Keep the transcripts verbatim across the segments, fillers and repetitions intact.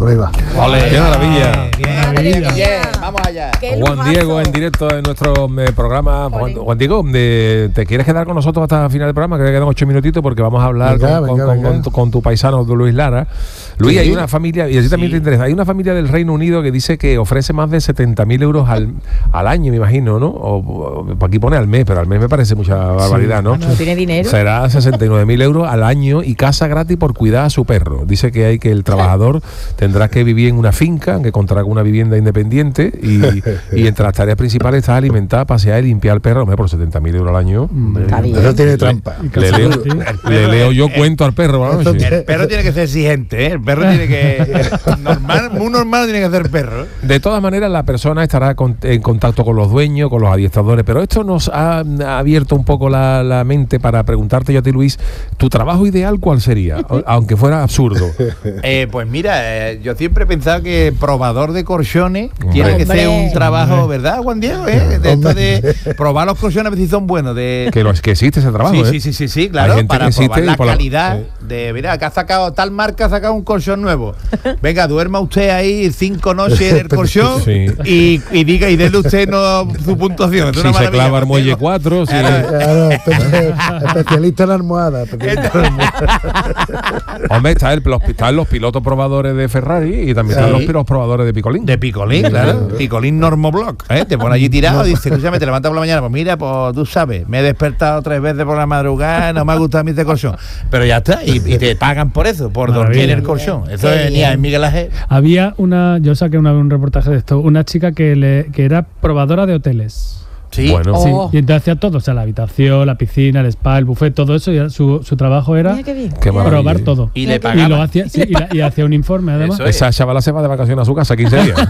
prueba. ¡Ole! ¡Qué maravilla! Bien, maravilla. Bien, vamos allá. Juan Diego en directo en nuestro eh, programa. Juan, Juan Diego, de, ¿te quieres quedar con nosotros hasta el final del programa? Que quedan ocho minutitos porque vamos a hablar venga, con, venga, con, venga. Con, tu, con tu paisano Luis Lara. Luis, ¿Sí? hay una familia, y a ti también Sí. te interesa, hay una familia del Reino Unido que dice que ofrece más de setenta mil euros al, al año, me imagino, ¿no? O, o aquí pone al mes, pero al mes me parece mucha barbaridad, ¿no? No tiene dinero. Será sesenta y nueve mil euros al año y casa gratis por cuidar a su perro. Dice que hay que el trabajador tendrá que vivir en una finca, que contará con una vivienda independiente y, y entre las tareas principales está alimentar, pasear y limpiar al perro. Hombre, por setenta mil euros al año. Está bien. Eso tiene trampa. Le leo, le leo yo cuento al perro. ¿No? Sí. El perro tiene que ser exigente, ¿eh? El perro tiene que... normal, muy normal tiene que ser perro. De todas maneras, la persona estará con, en contacto con los dueños, con los adiestradores, pero esto nos ha, ha abierto un poco la, la mente para preguntarte yo a ti, Luis, ¿tu trabajo ideal cuál sería? O, aunque fuera absurdo. Eh, pues mira, eh, yo siempre he pensado que probador de colchones Hombre. tiene que ser Hombre. un trabajo, ¿verdad, Juan Diego? ¿Eh? De esto de probar los colchones a ver si son buenos. De... Que, lo, que existe ese trabajo, Sí, ¿eh? sí, sí, sí, sí, claro, Hay gente para que existe probar la y por la- calidad eh. de, mira, que ha sacado, tal marca ha sacado un colchón nuevo. Venga, duerma usted ahí cinco noches en el colchón Sí. y, y diga, y déle usted no, su puntuación. Es una Si se maravilla, clava el Juan muelle Diego. cuatro, sí. Claro, espe- especialista en almohada. especialista en almohada. Hombre, está el, los, están los pilotos probadores de Ferrari y también Sí. están los pilotos probadores de Picolín. De Picolín, claro. Picolín Normoblock, ¿eh? Te pone allí tirado y dice, escúchame, te levantas por la mañana, pues mira, pues tú sabes, me he despertado tres veces por la madrugada, no me ha gustado a mí este colchón. Pero ya está, y, y te pagan por eso, por dormir en Maravilla. el colchón. Eso Qué es ni bien. en Miguel Ángel. Había una, yo saqué una, un reportaje de esto, una chica que, le, que era probadora de hoteles. Sí. Bueno, Oh. Sí, y entonces hacía todo, o sea, la habitación, la piscina, el spa, el buffet, todo eso, y era- su, su trabajo era Mira qué bien. Qué maravilla. probar todo. Y le Y pagaban. Y lo hacía, sí, y, la- y hacía un informe además. Eso es. esa chavala se va de vacaciones a su casa quince días.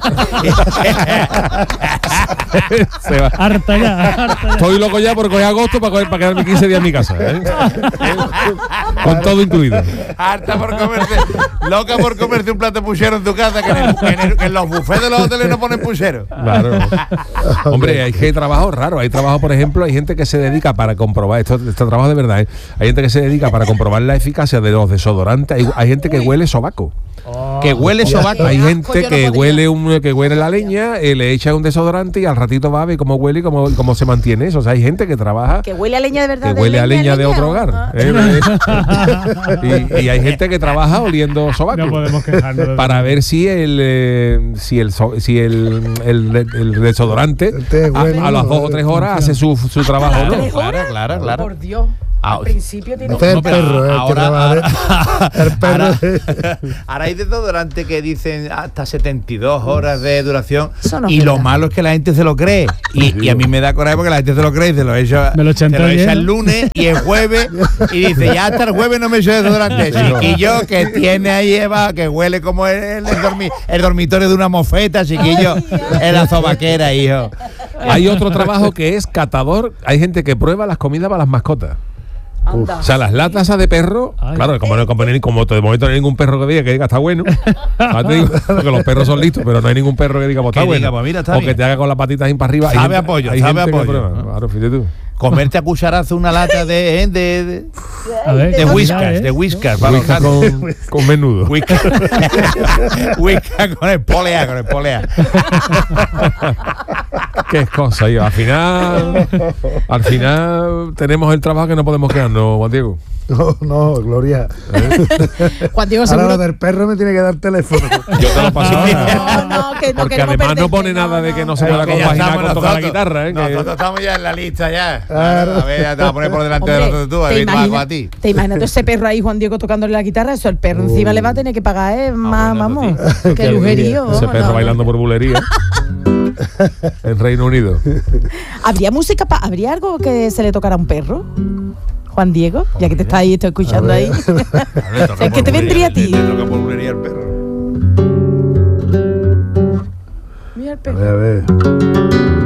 Se va. Harta ya, harta ya. Estoy loco ya por coger agosto para, coger- para quedarme quince días en mi casa. ¿eh? Con todo incluido. Harta por comerse, loca por comerse un plato de puchero en tu casa, que en, el- que en el- que en los bufés de los hoteles no ponen puchero. Claro. Hombre, hay que trabajo raro. Hay trabajo, por ejemplo, hay gente que se dedica para comprobar, esto, este trabajo de verdad, ¿eh? Hay gente que se dedica para comprobar la eficacia de los desodorantes. Hay, hay gente que huele sobaco. Que huele sobaco. Hay asco, gente yo no que podría. huele un que huele la leña, eh, le echa un desodorante y al ratito va a ver cómo huele y cómo, cómo se mantiene eso. O sea, hay gente que trabaja Que huele a leña de verdad. que de huele a leña de otro ¿o? hogar. Ah. ¿eh? y, y hay gente que trabaja oliendo sobaco. No podemos quejarnos. de Para ver si el eh, si el so- si el, el, el desodorante Este es bueno, a, a las dos o tres horas hace su, su trabajo, ¿no? ¿Tres Claro, horas? claro, Oh, claro. Por Dios. Ah, Al principio tiene Este es el pero perro, eh, el que ahora- trabaja de- el perro. Ahora, ahora hay desodorante que dicen hasta setenta y dos horas de duración. Eso no Y es lo verdad. malo es que la gente se lo cree. Y, y a mí me da coraje porque la gente se lo cree y se lo echa, Me lo echa se lo entre echa ayer. el lunes y el jueves. Y dice, ya hasta el jueves no me echo desodorante. Chiquillo, que tiene ahí Eva, que huele como el, el, dormi- el dormitorio de una mofeta, chiquillo. En la sobaquera, hijo. Hay otro trabajo que es catador. Hay gente que prueba las comidas para las mascotas. Anda. O sea, las latas esas de perro, Ay. claro, como, no- como, no hay- como de momento no hay ningún perro que diga que diga está bueno. Ahora te digo, porque los perros son listos, pero no hay ningún perro que diga pues, está Que bueno. diga, pues mira, está o bien. que te haga con las patitas ahí para arriba. Hay Sabe gente- a pollo, hay sabe gente a que pollo. prueba. Claro, fíjate tú. Comerte a cucharazo una lata de, ¿eh? de, de, A ver, de calidad, whiskas, ¿eh? de whiskas. para los Whiskas gatos. con, con menudo. Whiskas Whiskas con el polea, con el polea. Qué cosa, yo. Al final, al final tenemos el trabajo que no podemos quedarnos, Juan Diego. No, no, Gloria. Juan Diego Ahora lo seguro. del perro me tiene que dar teléfono. Yo te lo paso ahora. No, no, que no Porque queremos además no perderte, pone nada de que no se Pero pueda que ya compaginar estamos con tocar la nosotros. guitarra, ¿eh? Que- Nosotros estamos ya en la lista ya. Claro. A ver, ya te vas a poner por delante de Hombre, nosotros tú, a ¿te ver, tú hago a imaginas, ti. te imaginas tú ese perro ahí, Juan Diego, tocándole la guitarra? Eso, el perro encima le va a tener que pagar, ¿eh? Más, bueno, vamos. eso Qué lujerío. Ese vamos, perro no, bailando no. por bulería en Reino Unido. ¿Habría música? Pa ¿Habría algo que se le tocara a un perro? Juan Diego, ya que te está ahí, estoy escuchando A ahí. ver. ¿Sabes qué te vendría a ti? Le toca por bulería al perro. Mira el A perro. ver, a ver.